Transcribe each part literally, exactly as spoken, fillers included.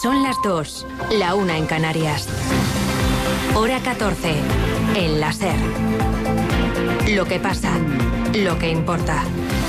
Son las dos, la una en Canarias. Hora catorce, en la SER. Lo que pasa, lo que importa.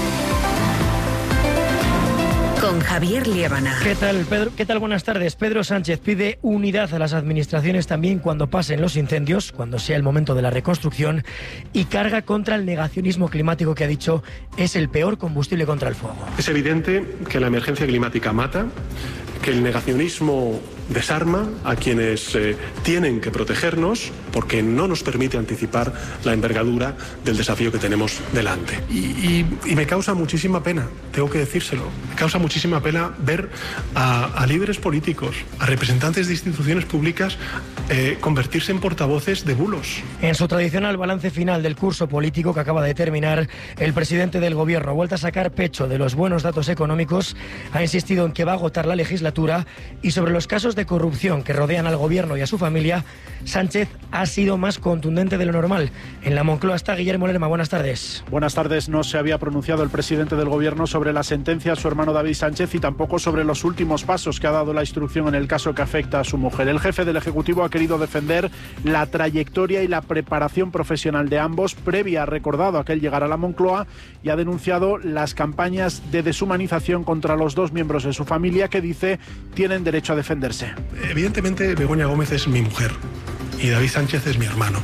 Con Javier Liébana. ¿Qué tal, Pedro? ¿Qué tal? Buenas tardes. Pedro Sánchez pide unidad a las administraciones también cuando pasen los incendios, cuando sea el momento de la reconstrucción, y carga contra el negacionismo climático que ha dicho es el peor combustible contra el fuego. Es evidente que la emergencia climática mata, que el negacionismo desarma a quienes eh, tienen que protegernos porque no nos permite anticipar la envergadura del desafío que tenemos delante. Y, y, y me causa muchísima pena, tengo que decírselo, me causa muchísima pena ver a, a líderes políticos, a representantes de instituciones públicas eh, convertirse en portavoces de bulos. En su tradicional balance final del curso político que acaba de terminar, el presidente del gobierno ha vuelto a sacar pecho de los buenos datos económicos, ha insistido en que va a agotar la legislatura y sobre los casos de corrupción que rodean al gobierno y a su familia, Sánchez ha sido más contundente de lo normal. En la Moncloa está Guillermo Lerma. Buenas tardes. Buenas tardes. No se había pronunciado el presidente del gobierno sobre la sentencia a su hermano David Sánchez y tampoco sobre los últimos pasos que ha dado la instrucción en el caso que afecta a su mujer. El jefe del Ejecutivo ha querido defender la trayectoria y la preparación profesional de ambos previa, ha recordado aquel llegar a la Moncloa, y ha denunciado las campañas de deshumanización contra los dos miembros de su familia que dice tienen derecho a defenderse. Evidentemente Begoña Gómez es mi mujer y David Sánchez es mi hermano,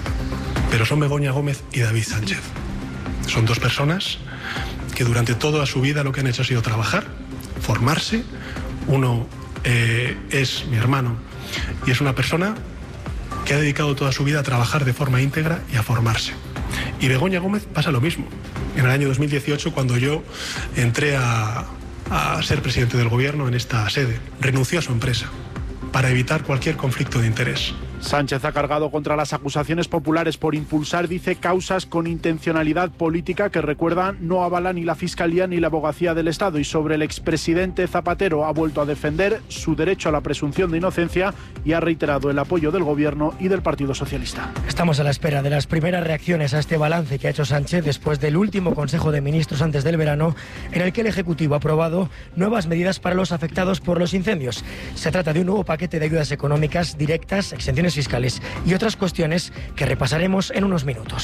pero son Begoña Gómez y David Sánchez. Son dos personas que durante toda su vida lo que han hecho ha sido trabajar, formarse. Uno eh, es mi hermano y es una persona que ha dedicado toda su vida a trabajar de forma íntegra y a formarse. Y Begoña Gómez pasa lo mismo. En el año dos mil dieciocho, cuando yo entré a, a ser presidente del gobierno en esta sede, renunció a su empresa para evitar cualquier conflicto de interés. Sánchez ha cargado contra las acusaciones populares por impulsar, dice, causas con intencionalidad política que, recuerda, no avala ni la Fiscalía ni la Abogacía del Estado. Y sobre el expresidente Zapatero ha vuelto a defender su derecho a la presunción de inocencia y ha reiterado el apoyo del Gobierno y del Partido Socialista. Estamos a la espera de las primeras reacciones a este balance que ha hecho Sánchez después del último Consejo de Ministros antes del verano, en el que el Ejecutivo ha aprobado nuevas medidas para los afectados por los incendios. Se trata de un nuevo paquete de ayudas económicas directas, exenciones fiscales y otras cuestiones que repasaremos en unos minutos.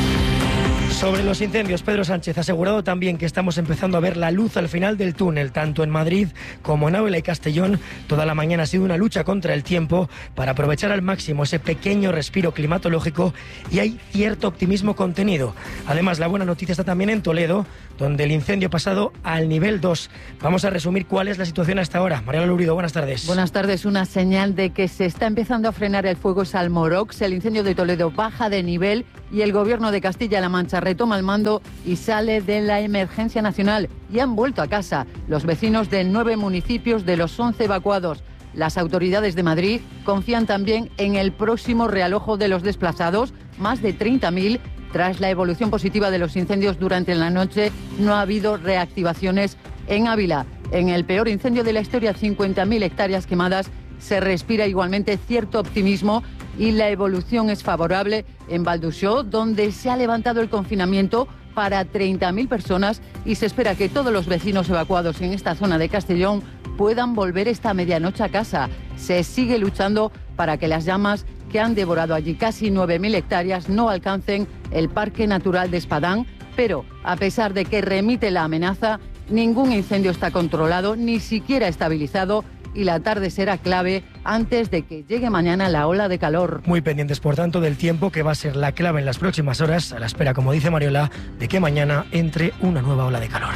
Sobre los incendios, Pedro Sánchez ha asegurado también que estamos empezando a ver la luz al final del túnel, tanto en Madrid como en Ávila y Castellón. Toda la mañana ha sido una lucha contra el tiempo para aprovechar al máximo ese pequeño respiro climatológico y hay cierto optimismo contenido. Además, la buena noticia está también en Toledo, donde el incendio ha pasado al nivel dos. Vamos a resumir cuál es la situación hasta ahora. Mariana Lurido, buenas tardes. Buenas tardes. Una señal de que se está empezando a frenar el fuego es Almorox. El incendio de Toledo baja de nivel y el Gobierno de Castilla-La Mancha retoma el mando y sale de la emergencia nacional. Y han vuelto a casa los vecinos de nueve municipios de los once evacuados. Las autoridades de Madrid confían también en el próximo realojo de los desplazados, más de treinta mil. Tras la evolución positiva de los incendios durante la noche, no ha habido reactivaciones en Ávila. En el peor incendio de la historia, cincuenta mil hectáreas quemadas, se respira igualmente cierto optimismo y la evolución es favorable en Valduxó, donde se ha levantado el confinamiento para treinta mil personas y se espera que todos los vecinos evacuados en esta zona de Castellón puedan volver esta medianoche a casa. Se sigue luchando para que las llamas que han devorado allí casi nueve mil hectáreas no alcancen el Parque Natural de Espadán, pero a pesar de que remite la amenaza, ningún incendio está controlado, ni siquiera estabilizado, y la tarde será clave antes de que llegue mañana la ola de calor. Muy pendientes, por tanto, del tiempo, que va a ser la clave en las próximas horas, a la espera, como dice Mariola, de que mañana entre una nueva ola de calor.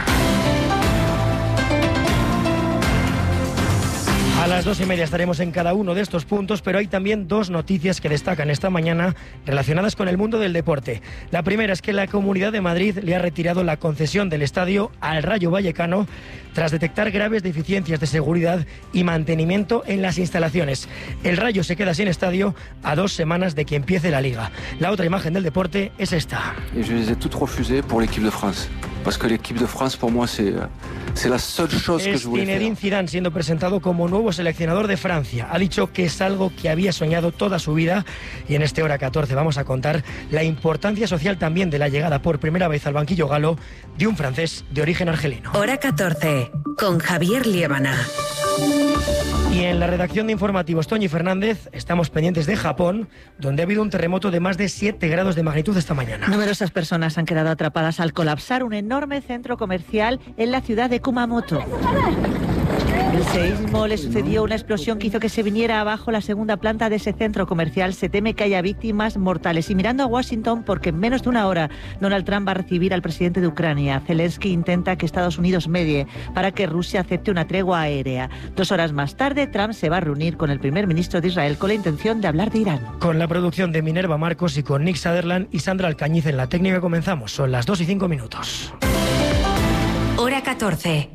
A las dos y media estaremos en cada uno de estos puntos, pero hay también dos noticias que destacan esta mañana relacionadas con el mundo del deporte. La primera es que la Comunidad de Madrid le ha retirado la concesión del estadio al Rayo Vallecano tras detectar graves deficiencias de seguridad y mantenimiento en las instalaciones. El Rayo se queda sin estadio a dos semanas de que empiece la Liga. La otra imagen del deporte es esta. Y yo les he toutes refusées pour l'équipe de France. Parce que l'équipe de France pour moi c'est c'est la seule chose que je voulais faire. Zinedine Zidane siendo presentado como nuevo seleccionador de Francia. Ha dicho que es algo que había soñado toda su vida y en este hora catorce vamos a contar la importancia social también de la llegada por primera vez al banquillo galo de un francés de origen argelino. Hora catorce, con Javier Liébana. Y en la redacción de informativos, Toñi Fernández, estamos pendientes de Japón, donde ha habido un terremoto de más de siete grados de magnitud esta mañana. Numerosas personas han quedado atrapadas al colapsar un enorme centro comercial en la ciudad de Kumamoto. El seísmo le sucedió una explosión que hizo que se viniera abajo la segunda planta de ese centro comercial. Se teme que haya víctimas mortales. Y mirando a Washington, porque en menos de una hora Donald Trump va a recibir al presidente de Ucrania. Zelensky intenta que Estados Unidos medie para que Rusia acepte una tregua aérea. Dos horas más tarde, Trump se va a reunir con el primer ministro de Israel con la intención de hablar de Irán. Con la producción de Minerva Marcos y con Nick Sutherland y Sandra Alcañiz en la técnica comenzamos. Son las dos y cinco minutos. Hora catorce.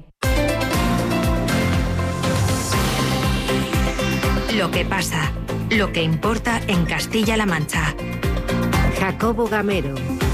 Lo que pasa, lo que importa en Castilla-La Mancha. Jacobo Gamero.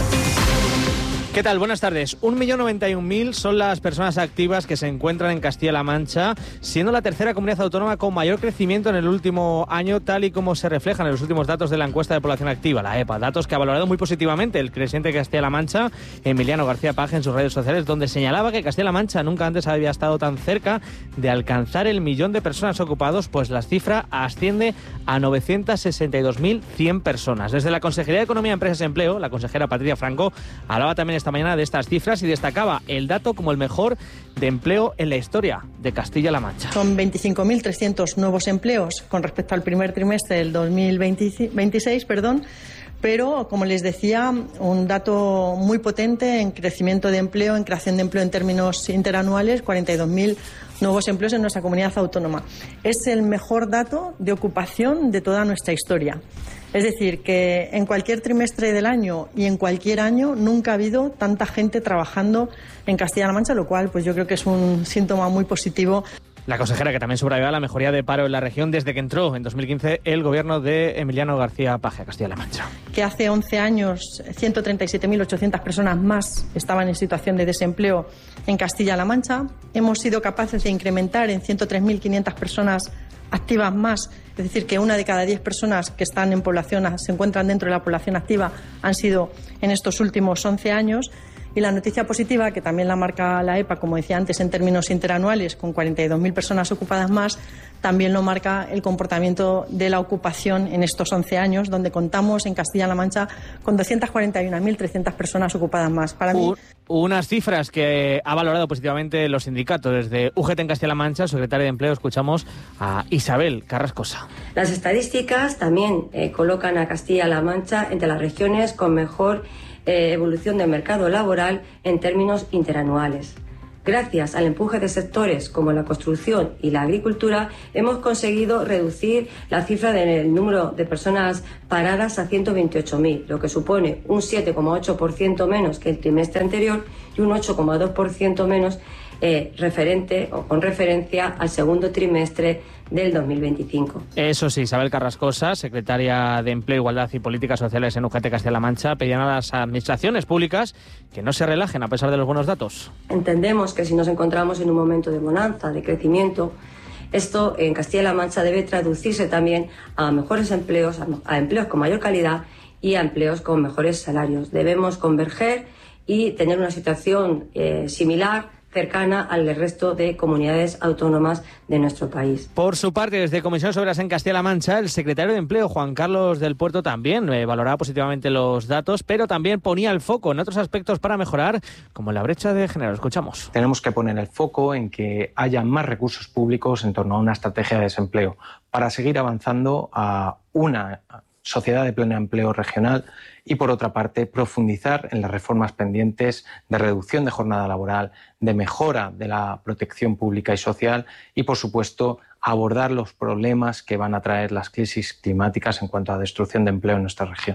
¿Qué tal? Buenas tardes. un millón noventa y un mil son las personas activas que se encuentran en Castilla-La Mancha, siendo la tercera comunidad autónoma con mayor crecimiento en el último año, tal y como se reflejan en los últimos datos de la encuesta de población activa, la EPA. Datos que ha valorado muy positivamente el presidente de Castilla-La Mancha, Emiliano García Paje, en sus redes sociales, donde señalaba que Castilla-La Mancha nunca antes había estado tan cerca de alcanzar el millón de personas ocupados, pues la cifra asciende a novecientas sesenta y dos mil cien personas. Desde la Consejería de Economía, Empresas y Empleo, la consejera Patricia Franco hablaba también esta mañana de estas cifras y destacaba el dato como el mejor de empleo en la historia de Castilla-La Mancha. Son veinticinco mil trescientos nuevos empleos con respecto al primer trimestre del dos mil veintiséis, perdón, pero, como les decía, un dato muy potente en crecimiento de empleo, en creación de empleo en términos interanuales, cuarenta y dos mil nuevos empleos en nuestra comunidad autónoma. Es el mejor dato de ocupación de toda nuestra historia. Es decir, que en cualquier trimestre del año y en cualquier año nunca ha habido tanta gente trabajando en Castilla-La Mancha, lo cual pues yo creo que es un síntoma muy positivo. La consejera que también subrayaba la mejoría de paro en la región desde que entró en dos mil quince el gobierno de Emiliano García Paje a Castilla-La Mancha. Que hace once años ciento treinta y siete mil ochocientas personas más estaban en situación de desempleo en Castilla-La Mancha. Hemos sido capaces de incrementar en ciento tres mil quinientas personas activas más, es decir, que una de cada diez personas que están en población, se encuentran dentro de la población activa, han sido en estos últimos once años. Y la noticia positiva, que también la marca la EPA, como decía antes, en términos interanuales, con cuarenta y dos mil personas ocupadas más, también lo marca el comportamiento de la ocupación en estos once años, donde contamos en Castilla-La Mancha con doscientas cuarenta y una mil trescientas personas ocupadas más. Para mí, unas cifras que ha valorado positivamente los sindicatos. Desde U G T en Castilla-La Mancha, secretaria de Empleo, escuchamos a Isabel Carrascosa. Las estadísticas también eh, colocan a Castilla-La Mancha entre las regiones con mejor eh, evolución del mercado laboral en términos interanuales. Gracias al empuje de sectores como la construcción y la agricultura, hemos conseguido reducir la cifra del número de personas paradas a ciento veintiocho mil, lo que supone un siete coma ocho por ciento menos que el trimestre anterior y un ocho coma dos por ciento menos eh, referente o con referencia al segundo trimestre del dos mil veinticinco. Eso sí, Isabel Carrascosa, secretaria de Empleo, Igualdad y Políticas Sociales en U G T Castilla-La Mancha, pedían a las administraciones públicas que no se relajen a pesar de los buenos datos. Entendemos que si nos encontramos en un momento de bonanza, de crecimiento, esto en Castilla-La Mancha debe traducirse también a mejores empleos, a empleos con mayor calidad y a empleos con mejores salarios. Debemos converger y tener una situación eh, similar, cercana al resto de comunidades autónomas de nuestro país. Por su parte, desde Comisiones Obreras en Castilla-La Mancha, el secretario de Empleo, Juan Carlos del Puerto, también eh, valoraba positivamente los datos, pero también ponía el foco en otros aspectos para mejorar, como la brecha de género. Escuchamos. Tenemos que poner el foco en que haya más recursos públicos en torno a una estrategia de desempleo para seguir avanzando a una sociedad de pleno empleo regional y, por otra parte, profundizar en las reformas pendientes de reducción de jornada laboral, de mejora de la protección pública y social y, por supuesto, abordar los problemas que van a traer las crisis climáticas en cuanto a destrucción de empleo en nuestra región.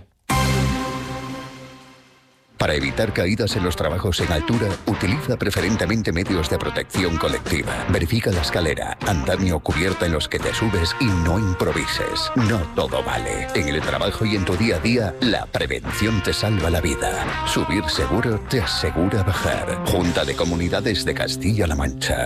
Para evitar caídas en los trabajos en altura, utiliza preferentemente medios de protección colectiva. Verifica la escalera, andamio o cubierta en los que te subes y no improvises. No todo vale. En el trabajo y en tu día a día, la prevención te salva la vida. Subir seguro te asegura bajar. Junta de Comunidades de Castilla-La Mancha.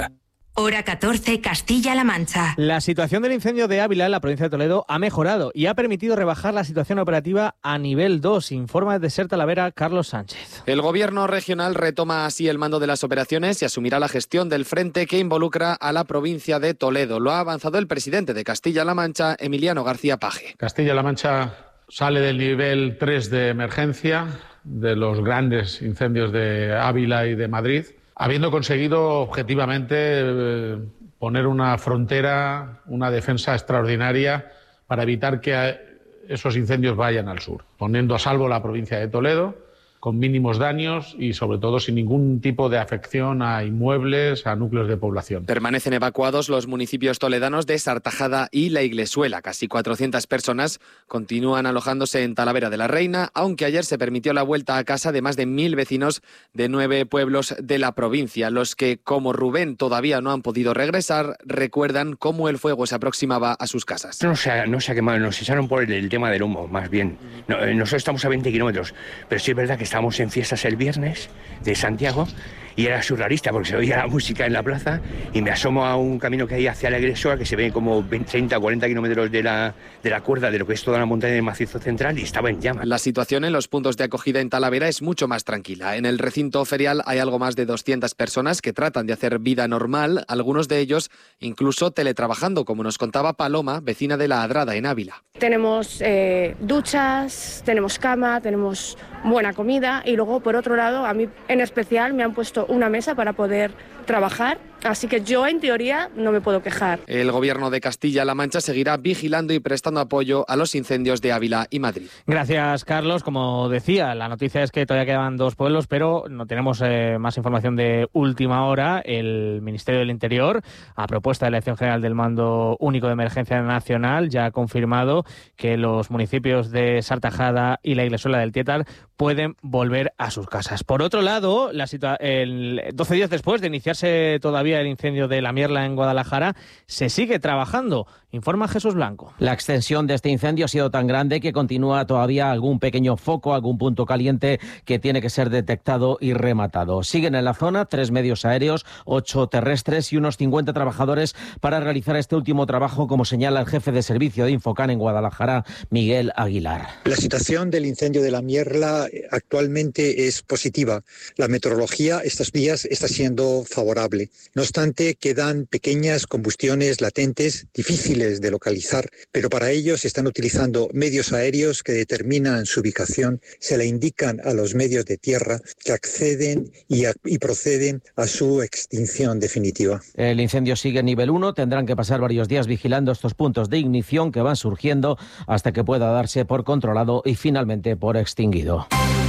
Hora catorce, Castilla-La Mancha. La situación del incendio de Ávila en la provincia de Toledo ha mejorado y ha permitido rebajar la situación operativa a nivel dos, informa desde Ser Talavera Carlos Sánchez. El gobierno regional retoma así el mando de las operaciones y asumirá la gestión del frente que involucra a la provincia de Toledo. Lo ha avanzado el presidente de Castilla-La Mancha, Emiliano García Paje. Castilla-La Mancha sale del nivel tres de emergencia de los grandes incendios de Ávila y de Madrid, habiendo conseguido objetivamente eh, poner una frontera, una defensa extraordinaria para evitar que esos incendios vayan al sur, poniendo a salvo la provincia de Toledo, con mínimos daños y sobre todo sin ningún tipo de afección a inmuebles, a núcleos de población. Permanecen evacuados los municipios toledanos de Sartajada y La Iglesuela. Casi cuatrocientas personas continúan alojándose en Talavera de la Reina, aunque ayer se permitió la vuelta a casa de más de mil vecinos de nueve pueblos de la provincia. Los que, como Rubén, todavía no han podido regresar, recuerdan cómo el fuego se aproximaba a sus casas. No se ha, no se ha quemado, nos echaron por el, el tema del humo, más bien. No, nosotros estamos a veinte kilómetros, pero sí es verdad que estábamos en fiestas el viernes de Santiago y era surrealista porque se oía la música en la plaza y me asomo a un camino que hay hacia la Iglesia que se ve como treinta o cuarenta kilómetros de la, de la cuerda de lo que es toda la montaña del macizo central y estaba en llamas. La situación en los puntos de acogida en Talavera es mucho más tranquila. En el recinto ferial hay algo más de doscientas personas que tratan de hacer vida normal, algunos de ellos incluso teletrabajando, como nos contaba Paloma, vecina de La Adrada en Ávila. Tenemos eh, duchas, tenemos cama, tenemos buena comida y luego, por otro lado, a mí en especial me han puesto una mesa para poder trabajar, así que yo en teoría no me puedo quejar. El gobierno de Castilla-La Mancha seguirá vigilando y prestando apoyo a los incendios de Ávila y Madrid. Gracias, Carlos. Como decía, la noticia es que todavía quedan dos pueblos, pero no tenemos eh, más información de última hora. El Ministerio del Interior, a propuesta de la Dirección General del Mando Único de Emergencia Nacional, ya ha confirmado que los municipios de Sartajada y La Iglesuela del Tietar pueden volver a sus casas. Por otro lado, la situa- el doce días después de iniciarse todavía el incendio de La Mierla en Guadalajara, se sigue trabajando, informa Jesús Blanco. La extensión de este incendio ha sido tan grande que continúa todavía algún pequeño foco, algún punto caliente que tiene que ser detectado y rematado. Siguen en la zona tres medios aéreos, ocho terrestres y unos cincuenta trabajadores para realizar este último trabajo, como señala el jefe de servicio de Infocan en Guadalajara, Miguel Aguilar. La situación del incendio de La Mierla actualmente es positiva. La meteorología estos días está siendo favorable. No obstante, quedan pequeñas combustiones latentes difíciles de localizar, pero para ello se están utilizando medios aéreos que determinan su ubicación, se le indican a los medios de tierra que acceden y, a, y proceden a su extinción definitiva. El incendio sigue en nivel uno, tendrán que pasar varios días vigilando estos puntos de ignición que van surgiendo hasta que pueda darse por controlado y finalmente por extinguido.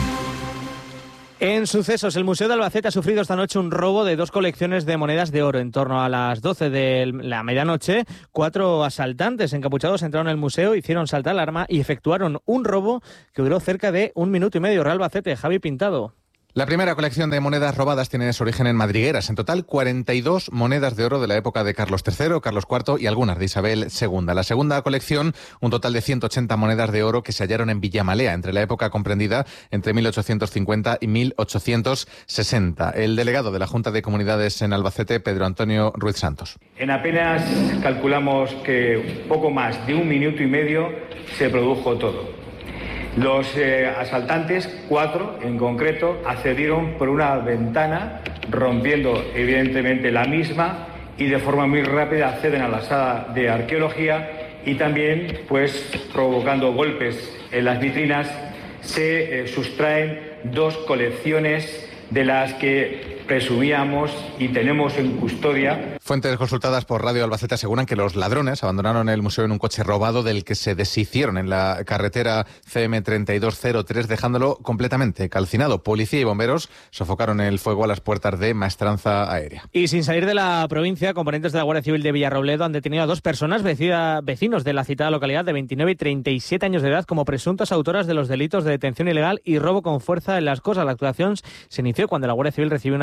En sucesos, el Museo de Albacete ha sufrido esta noche un robo de dos colecciones de monedas de oro. En torno a las doce de la medianoche, cuatro asaltantes encapuchados entraron en el museo, hicieron saltar la alarma y efectuaron un robo que duró cerca de un minuto y medio. Real Albacete, Javi Pintado. La primera colección de monedas robadas tiene su origen en madrigueras. En total, cuarenta y dos monedas de oro de la época de Carlos tercero, Carlos cuarto y algunas de Isabel segunda. La segunda colección, un total de ciento ochenta monedas de oro que se hallaron en Villamalea, entre la época comprendida entre mil ochocientos cincuenta y mil ochocientos sesenta. El delegado de la Junta de Comunidades en Albacete, Pedro Antonio Ruiz Santos. En apenas calculamos que poco más de un minuto y medio se produjo todo. Los eh, asaltantes, cuatro en concreto, accedieron por una ventana, rompiendo evidentemente la misma y de forma muy rápida acceden a la sala de arqueología y también, pues, provocando golpes en las vitrinas, se eh, sustraen dos colecciones de las que presumíamos y tenemos en custodia. Fuentes consultadas por Radio Albacete aseguran que los ladrones abandonaron el museo en un coche robado del que se deshicieron en la carretera C M treinta y dos cero tres, dejándolo completamente calcinado. Policía y bomberos sofocaron el fuego a las puertas de Maestranza Aérea. Y sin salir de la provincia, componentes de la Guardia Civil de Villarrobledo han detenido a dos personas vecina, vecinos de la citada localidad de veintinueve y treinta y siete años de edad como presuntas autoras de los delitos de detención ilegal y robo con fuerza en Las Cosas. La actuación se inició cuando la Guardia Civil recibió una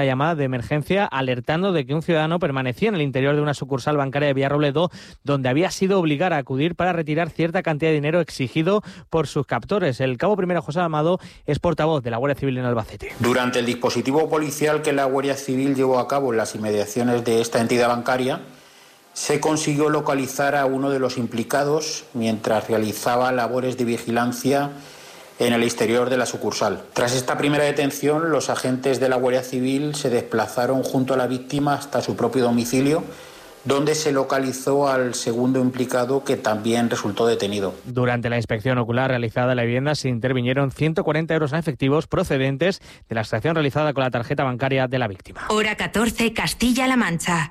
llamada de emergencia alertando de que un ciudadano permanecía en el interior de una sucursal bancaria de Villarrobledo, donde había sido obligado a acudir para retirar cierta cantidad de dinero exigido por sus captores. El cabo primero José Amado es portavoz de la Guardia Civil en Albacete. Durante el dispositivo policial que la Guardia Civil llevó a cabo en las inmediaciones de esta entidad bancaria, se consiguió localizar a uno de los implicados mientras realizaba labores de vigilancia en el exterior de la sucursal. Tras esta primera detención, los agentes de la Guardia Civil se desplazaron junto a la víctima hasta su propio domicilio, donde se localizó al segundo implicado, que también resultó detenido. Durante la inspección ocular realizada en la vivienda se intervinieron ciento cuarenta euros en efectivos procedentes de la extracción realizada con la tarjeta bancaria de la víctima. Hora catorce, Castilla-La Mancha.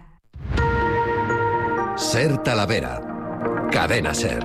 Ser Talavera. Cadena Ser.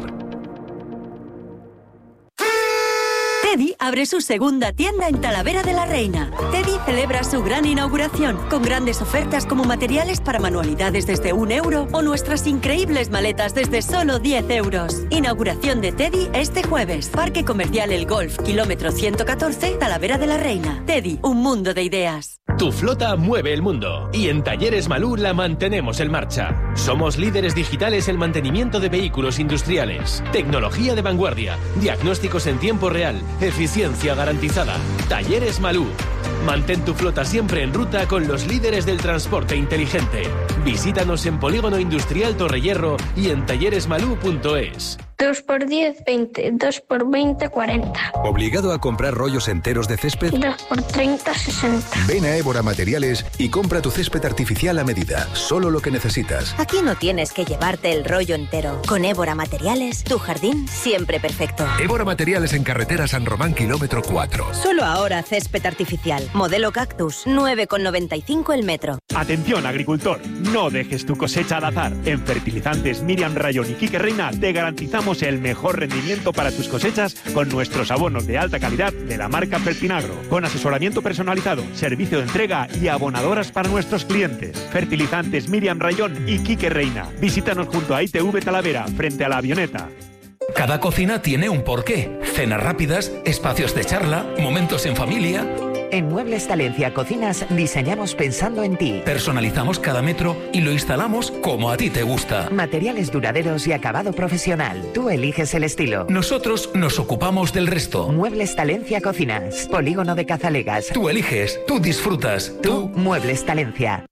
Teddy abre su segunda tienda en Talavera de la Reina. Teddy celebra su gran inauguración con grandes ofertas como materiales para manualidades desde un euro o nuestras increíbles maletas desde solo diez euros. Inauguración de Teddy este jueves. Parque Comercial El Golf, kilómetro ciento catorce, Talavera de la Reina. Teddy, un mundo de ideas. Tu flota mueve el mundo y en Talleres Malú la mantenemos en marcha. Somos líderes digitales en mantenimiento de vehículos industriales, tecnología de vanguardia, diagnósticos en tiempo real, eficiencia garantizada. Talleres Malú. Mantén tu flota siempre en ruta con los líderes del transporte inteligente. Visítanos en Polígono Industrial Torrehierro y en talleres malú punto es. dos por diez, veinte. dos por veinte, cuarenta. ¿Obligado a comprar rollos enteros de césped? dos por treinta, sesenta. Ven a Évora Materiales y compra tu césped artificial a medida. Solo lo que necesitas. Aquí no tienes que llevarte el rollo entero. Con Évora Materiales, tu jardín siempre perfecto. Évora Materiales en carretera San Román, kilómetro cuatro. Solo ahora césped artificial. Modelo Cactus, nueve con noventa y cinco el metro. Atención, agricultor. No dejes tu cosecha al azar. En Fertilizantes Miriam Rayón y Quique Reina te garantizamos el mejor rendimiento para tus cosechas con nuestros abonos de alta calidad de la marca Fertinagro, con asesoramiento personalizado, servicio de entrega y abonadoras para nuestros clientes. Fertilizantes Miriam Rayón y Quique Reina. Visítanos junto a I T V Talavera, frente a la Avioneta. Cada cocina tiene un porqué. Cenas rápidas, espacios de charla, momentos en familia. En Muebles Talencia Cocinas diseñamos pensando en ti. Personalizamos cada metro y lo instalamos como a ti te gusta. Materiales duraderos y acabado profesional. Tú eliges el estilo. Nosotros nos ocupamos del resto. Muebles Talencia Cocinas. Polígono de Cazalegas. Tú eliges, tú disfrutas. Tú, tú Muebles Talencia.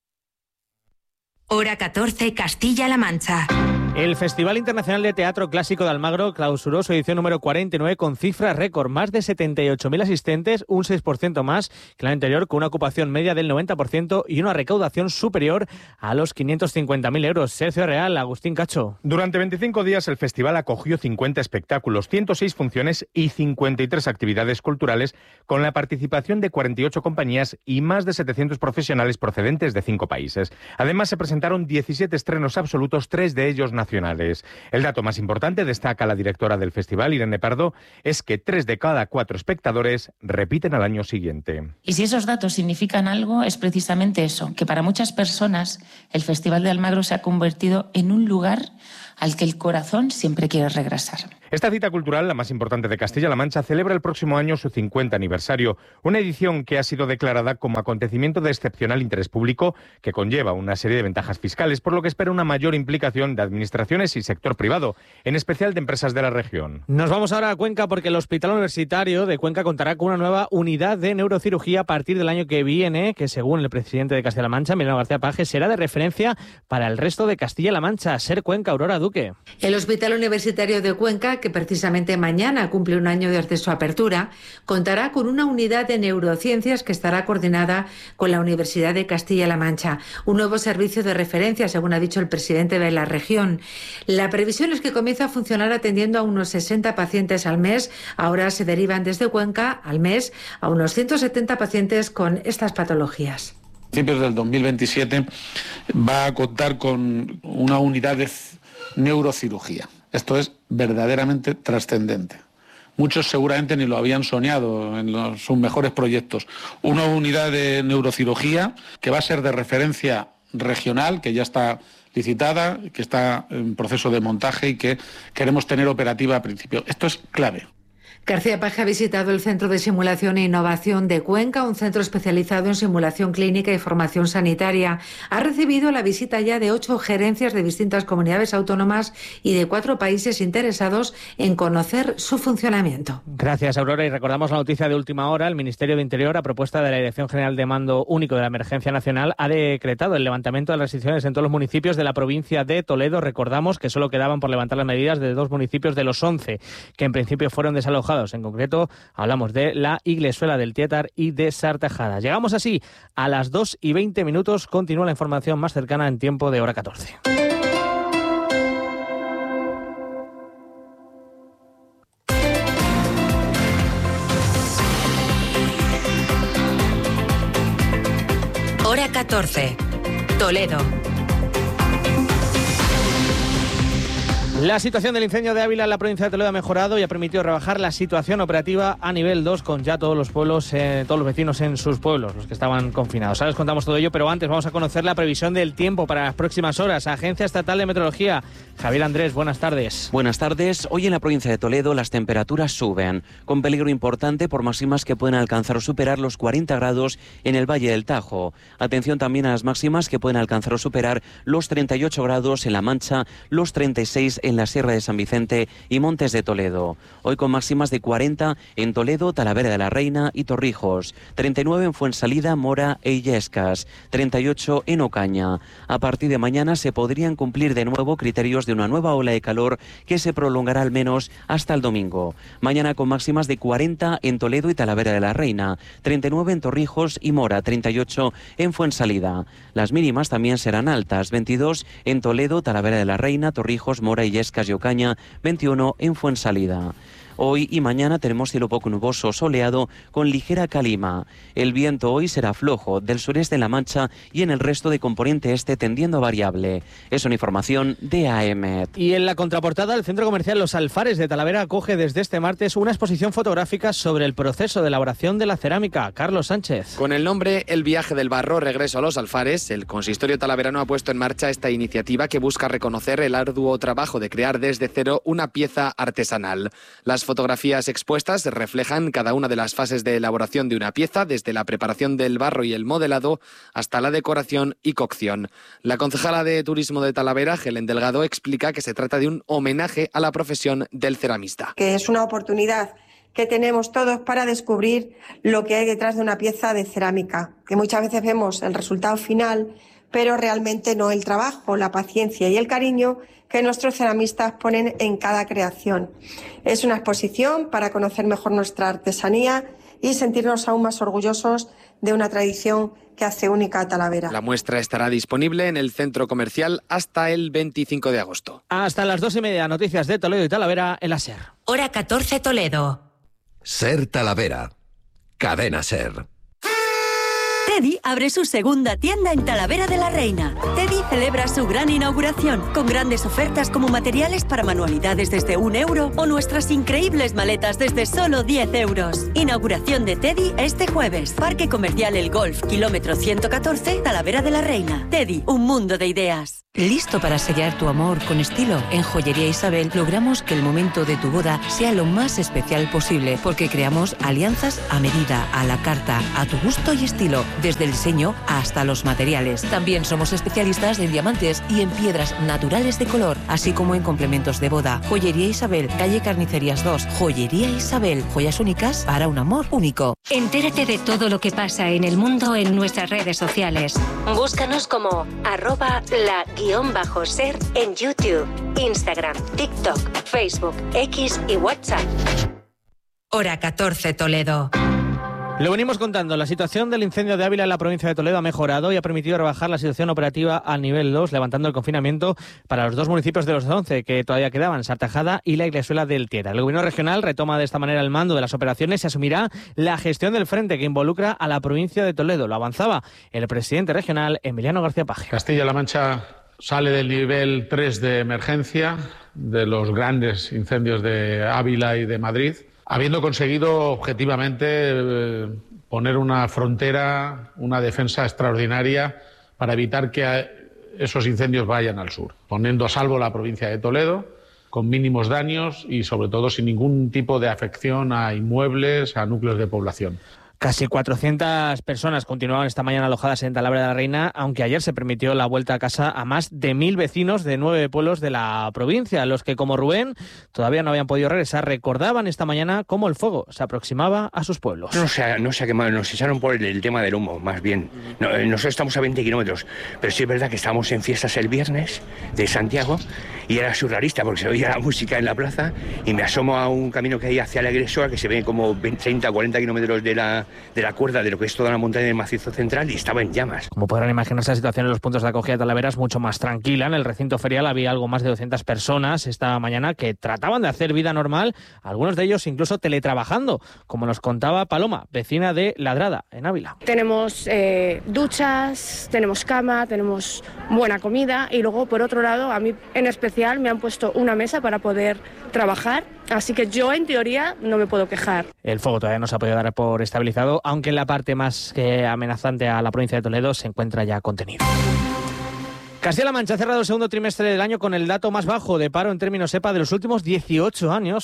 Hora catorce, Castilla-La Mancha. El Festival Internacional de Teatro Clásico de Almagro clausuró su edición número cuarenta y nueve con cifras récord, más de setenta y ocho mil asistentes, un seis por ciento más que el anterior, con una ocupación media del noventa por ciento y una recaudación superior a los quinientos cincuenta mil euros. Sergio Real, Agustín Cacho. Durante veinticinco días el festival acogió cincuenta espectáculos, ciento seis funciones y cincuenta y tres actividades culturales, con la participación de cuarenta y ocho compañías y más de setecientos profesionales procedentes de cinco países. Además se presentaron diecisiete estrenos absolutos, tres de ellos nacionales. El dato más importante, destaca la directora del festival, Irene Pardo, es que tres de cada cuatro espectadores repiten al año siguiente. Y si esos datos significan algo, es precisamente eso, que para muchas personas el Festival de Almagro se ha convertido en un lugar al que el corazón siempre quiere regresar. Esta cita cultural, la más importante de Castilla-La Mancha, celebra el próximo año su cincuenta aniversario, una edición que ha sido declarada como acontecimiento de excepcional interés público, que conlleva una serie de ventajas fiscales, por lo que espera una mayor implicación de administraciones y sector privado, en especial de empresas de la región. Nos vamos ahora a Cuenca, porque el Hospital Universitario de Cuenca contará con una nueva unidad de neurocirugía a partir del año que viene, que según el presidente de Castilla-La Mancha, Emiliano García Paje, será de referencia para el resto de Castilla-La Mancha. Ser Cuenca, Aurora Duque. El Hospital Universitario de Cuenca, que precisamente mañana cumple un año desde su apertura, contará con una unidad de neurociencias que estará coordinada con la Universidad de Castilla-La Mancha. Un nuevo servicio de referencia, según ha dicho el presidente de la región. La previsión es que comience a funcionar atendiendo a unos sesenta pacientes al mes. Ahora se derivan desde Cuenca al mes a unos ciento setenta pacientes con estas patologías. A principios del dos mil veintisiete va a contar con una unidad de neurocirugía. Esto es verdaderamente trascendente. Muchos seguramente ni lo habían soñado en los, sus mejores proyectos. Una unidad de neurocirugía que va a ser de referencia regional, que ya está licitada, que está en proceso de montaje y que queremos tener operativa a principio. Esto es clave. García Paje ha visitado el Centro de Simulación e Innovación de Cuenca, un centro especializado en simulación clínica y formación sanitaria. Ha recibido la visita ya de ocho gerencias de distintas comunidades autónomas y de cuatro países interesados en conocer su funcionamiento. Gracias, Aurora. Y recordamos la noticia de última hora. El Ministerio de Interior, a propuesta de la Dirección General de Mando Único de la Emergencia Nacional, ha decretado el levantamiento de las restricciones en todos los municipios de la provincia de Toledo. Recordamos que solo quedaban por levantar las medidas de dos municipios de los once, que en principio fueron desalojados. En concreto, hablamos de la Iglesuela del Tietar y de Sartajada. Llegamos así a las dos y veinte minutos. Continúa la información más cercana en tiempo de hora catorce. Hora catorce. Toledo. La situación del incendio de Ávila en la provincia de Toledo ha mejorado y ha permitido rebajar la situación operativa a nivel dos, con ya todos los pueblos, eh, todos los vecinos en sus pueblos, los que estaban confinados. Ahora les contamos todo ello, pero antes vamos a conocer la previsión del tiempo para las próximas horas. Agencia Estatal de Meteorología. Javier Andrés, buenas tardes. Buenas tardes. Hoy en la provincia de Toledo las temperaturas suben, con peligro importante por máximas que pueden alcanzar o superar los cuarenta grados en el Valle del Tajo. Atención también a las máximas que pueden alcanzar o superar los treinta y ocho grados en La Mancha, los treinta y seis en la Sierra de San Vicente y Montes de Toledo. Hoy con máximas de cuarenta en Toledo, Talavera de la Reina y Torrijos, treinta y nueve en Fuensalida, Mora e Illescas, treinta y ocho en Ocaña. A partir de mañana se podrían cumplir de nuevo criterios de una nueva ola de calor que se prolongará al menos hasta el domingo. Mañana con máximas de cuarenta en Toledo y Talavera de la Reina, treinta y nueve en Torrijos y Mora, treinta y ocho en Fuensalida. Las mínimas también serán altas, veintidós en Toledo, Talavera de la Reina, Torrijos, Mora y Illescas y Ocaña, veintiuno en Fuensalida. Hoy y mañana tenemos cielo poco nuboso, soleado, con ligera calima. El viento hoy será flojo, del sureste en La Mancha y en el resto de componente este tendiendo a variable. Es una información de A E M E T. Y en la contraportada, el Centro Comercial Los Alfares de Talavera acoge desde este martes una exposición fotográfica sobre el proceso de elaboración de la cerámica. Carlos Sánchez. Con el nombre El viaje del barro, regreso a Los Alfares, el consistorio talaverano ha puesto en marcha esta iniciativa que busca reconocer el arduo trabajo de crear desde cero una pieza artesanal. Las fotografías expuestas reflejan cada una de las fases de elaboración de una pieza, desde la preparación del barro y el modelado hasta la decoración y cocción. La concejala de Turismo de Talavera, Helen Delgado, explica que se trata de un homenaje a la profesión del ceramista. Que es una oportunidad que tenemos todos para descubrir lo que hay detrás de una pieza de cerámica, que muchas veces vemos el resultado final, pero realmente no el trabajo, la paciencia y el cariño que nuestros ceramistas ponen en cada creación. Es una exposición para conocer mejor nuestra artesanía y sentirnos aún más orgullosos de una tradición que hace única a Talavera. La muestra estará disponible en el centro comercial hasta el veinticinco de agosto. Hasta las dos y media, noticias de Toledo y Talavera en la SER. Hora catorce, Toledo. SER Talavera. Cadena SER. Teddy abre su segunda tienda en Talavera de la Reina. Teddy celebra su gran inauguración con grandes ofertas como materiales para manualidades desde un euro o nuestras increíbles maletas desde solo diez euros. Inauguración de Teddy este jueves. Parque Comercial El Golf, kilómetro ciento catorce, Talavera de la Reina. Teddy, un mundo de ideas. ¿Listo para sellar tu amor con estilo? En Joyería Isabel logramos que el momento de tu boda sea lo más especial posible, porque creamos alianzas a medida, a la carta, a tu gusto y estilo, desde el diseño hasta los materiales. También somos especialistas en diamantes y en piedras naturales de color, así como en complementos de boda. Joyería Isabel, calle Carnicerías dos. Joyería Isabel, joyas únicas para un amor único. Entérate de todo lo que pasa en el mundo en nuestras redes sociales. Búscanos como arroba la guión bajo ser en YouTube, Instagram, TikTok, Facebook, X y WhatsApp. Hora catorce, Toledo. Lo venimos contando, la situación del incendio de Ávila en la provincia de Toledo ha mejorado y ha permitido rebajar la situación operativa al nivel dos, levantando el confinamiento para los dos municipios de los once que todavía quedaban, Sartajada y la Iglesuela del Tietar. El gobierno regional retoma de esta manera el mando de las operaciones y asumirá la gestión del frente que involucra a la provincia de Toledo. Lo avanzaba el presidente regional, Emiliano García Paje. Castilla-La Mancha sale del nivel tres de emergencia de los grandes incendios de Ávila y de Madrid, habiendo conseguido objetivamente eh, poner una frontera, una defensa extraordinaria para evitar que esos incendios vayan al sur, poniendo a salvo la provincia de Toledo, con mínimos daños y sobre todo sin ningún tipo de afección a inmuebles, a núcleos de población. Casi cuatrocientas personas continuaban esta mañana alojadas en Talavera de la Reina, aunque ayer se permitió la vuelta a casa a más de mil vecinos de nueve pueblos de la provincia, los que, como Rubén, todavía no habían podido regresar. Recordaban esta mañana cómo el fuego se aproximaba a sus pueblos. No se ha, no se ha quemado, nos echaron por el, el tema del humo, más bien. No, nosotros estamos a veinte kilómetros, pero sí es verdad que estábamos en fiestas el viernes de Santiago y era surrealista porque se oía la música en la plaza y me asomo a un camino que hay hacia la Iglesia, que se ve como treinta o cuarenta kilómetros de la de la cuerda de lo que es toda la montaña del macizo central y estaba en llamas. Como podrán imaginarse, la situación en los puntos de acogida de Talavera es mucho más tranquila. En el recinto ferial había algo más de doscientas personas esta mañana que trataban de hacer vida normal, algunos de ellos incluso teletrabajando, como nos contaba Paloma, vecina de Ladrada, en Ávila. Tenemos eh, duchas, tenemos cama, tenemos buena comida y luego, por otro lado, a mí en especial me han puesto una mesa para poder trabajar, así que yo en teoría no me puedo quejar. El fuego todavía no se ha podido dar por estabilizado, aunque en la parte más que amenazante a la provincia de Toledo se encuentra ya contenido. Castilla-La Mancha ha cerrado el segundo trimestre del año con el dato más bajo de paro en términos E P A de los últimos dieciocho años,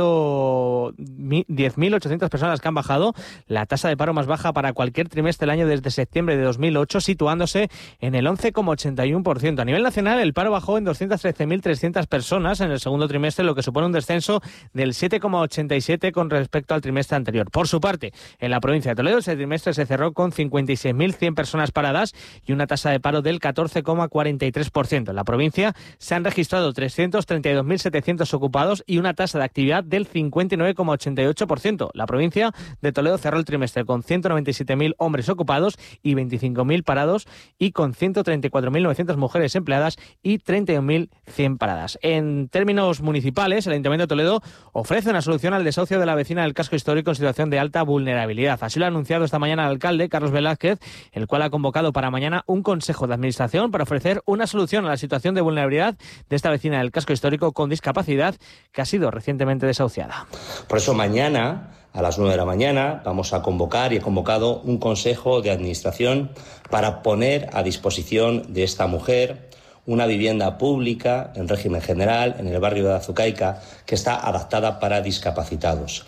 siendo diez mil ochocientas personas que han bajado, la tasa de paro más baja para cualquier trimestre del año desde septiembre de dos mil ocho, situándose en el once coma ochenta y uno por ciento. A nivel nacional, el paro bajó en doscientas trece mil trescientas personas en el segundo trimestre, lo que supone un descenso del siete coma ochenta y siete con respecto al trimestre anterior. Por su parte, en la provincia de Toledo, ese trimestre se cerró con cincuenta y seis mil cien personas paradas y una tasa de paro del catorce coma cuarenta y tres por ciento. En la provincia se han registrado trescientos treinta y dos mil setecientos ocupados y una tasa de actividad del cincuenta y nueve coma ochenta y ocho por ciento. La provincia de Toledo cerró el trimestre con ciento noventa y siete mil hombres ocupados y veinticinco mil parados y con ciento treinta y cuatro mil novecientas mujeres empleadas y treinta y un mil cien paradas. En términos municipales, el Ayuntamiento de Toledo ofrece una solución al desahucio de la vecina del casco histórico en situación de alta vulnerabilidad. Así lo ha anunciado esta mañana el alcalde, Carlos Velázquez, el cual ha convocado para mañana un consejo de administración para ofrecer una solución a la situación de vulnerabilidad de esta vecina del casco histórico con discapacidad que ha sido recientemente desahuciada. Por eso mañana, a las nueve de la mañana, vamos a convocar y he convocado un consejo de administración para poner a disposición de esta mujer una vivienda pública en régimen general en el barrio de Azucaica que está adaptada para discapacitados.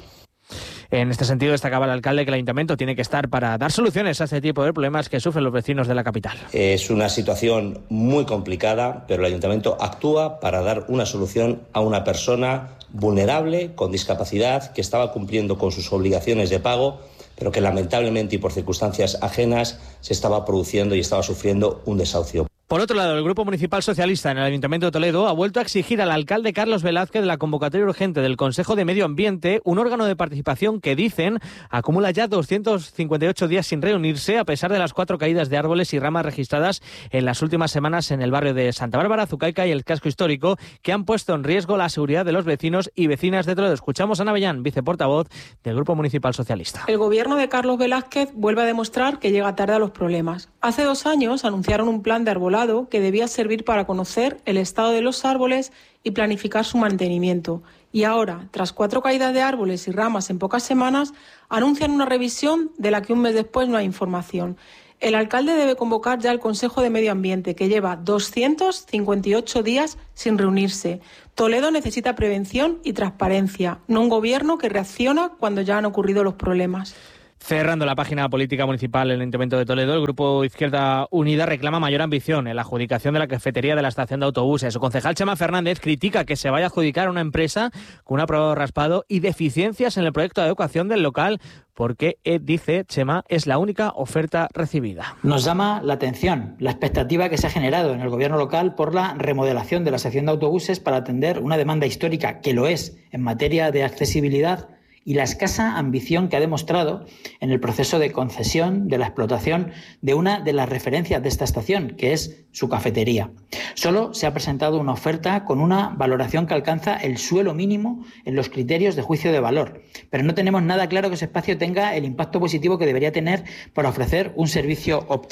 En este sentido, destacaba el alcalde que el ayuntamiento tiene que estar para dar soluciones a este tipo de problemas que sufren los vecinos de la capital. Es una situación muy complicada, pero el ayuntamiento actúa para dar una solución a una persona vulnerable, con discapacidad, que estaba cumpliendo con sus obligaciones de pago, pero que lamentablemente y por circunstancias ajenas se estaba produciendo y estaba sufriendo un desahucio. Por otro lado, el Grupo Municipal Socialista en el Ayuntamiento de Toledo ha vuelto a exigir al alcalde Carlos Velázquez la convocatoria urgente del Consejo de Medio Ambiente, un órgano de participación que, dicen, acumula ya doscientos cincuenta y ocho días sin reunirse a pesar de las cuatro caídas de árboles y ramas registradas en las últimas semanas en el barrio de Santa Bárbara, Azucaica y el casco histórico, que han puesto en riesgo la seguridad de los vecinos y vecinas de Toledo. Escuchamos a Ana Bellán, viceportavoz del Grupo Municipal Socialista. El gobierno de Carlos Velázquez vuelve a demostrar que llega tarde a los problemas. Hace dos años anunciaron un plan de arbolado que debía servir para conocer el estado de los árboles y planificar su mantenimiento. Y ahora, tras cuatro caídas de árboles y ramas en pocas semanas, anuncian una revisión de la que un mes después no hay información. El alcalde debe convocar ya el Consejo de Medio Ambiente, que lleva doscientos cincuenta y ocho días sin reunirse. Toledo necesita prevención y transparencia, no un gobierno que reacciona cuando ya han ocurrido los problemas. Cerrando la página política municipal en el Ayuntamiento de Toledo, el Grupo Izquierda Unida reclama mayor ambición en la adjudicación de la cafetería de la estación de autobuses. Su concejal Chema Fernández critica que se vaya a adjudicar a una empresa con un aprobado raspado y deficiencias en el proyecto de adecuación del local, porque, eh, dice Chema, es la única oferta recibida. Nos llama la atención la expectativa que se ha generado en el gobierno local por la remodelación de la estación de autobuses para atender una demanda histórica, que lo es en materia de accesibilidad, y la escasa ambición que ha demostrado en el proceso de concesión de la explotación de una de las referencias de esta estación, que es su cafetería. Solo se ha presentado una oferta con una valoración que alcanza el suelo mínimo en los criterios de juicio de valor, pero no tenemos nada claro que ese espacio tenga el impacto positivo que debería tener para ofrecer un servicio óptimo.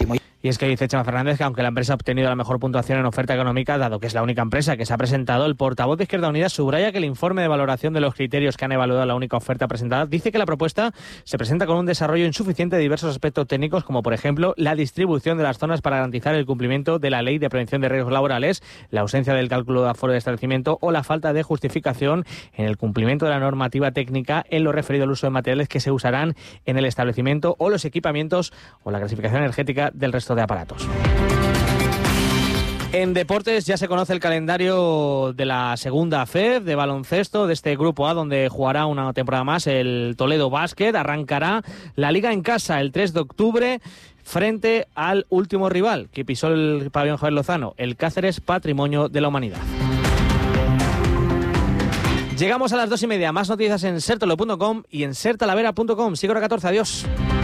Y es que dice Chema Fernández que aunque la empresa ha obtenido la mejor puntuación en oferta económica, dado que es la única empresa que se ha presentado, el portavoz de Izquierda Unida subraya que el informe de valoración de los criterios que han evaluado la única oferta presentada dice que la propuesta se presenta con un desarrollo insuficiente de diversos aspectos técnicos, como por ejemplo la distribución de las zonas para garantizar el cumplimiento de la Ley de Prevención de Riesgos Laborales, la ausencia del cálculo de aforo de establecimiento o la falta de justificación en el cumplimiento de la normativa técnica en lo referido al uso de materiales que se usarán en el establecimiento o los equipamientos o la clasificación energética del resto de aparatos. En deportes ya se conoce el calendario de la segunda F E D de baloncesto de este Grupo A, donde jugará una temporada más el Toledo Basket. Arrancará la Liga en casa el tres de octubre frente al último rival que pisó el pabellón Javier Lozano, el Cáceres Patrimonio de la Humanidad. Llegamos a las dos y media. Más noticias en ser tolo punto com y en ser talavera punto com. Sigo hora catorce. Adiós.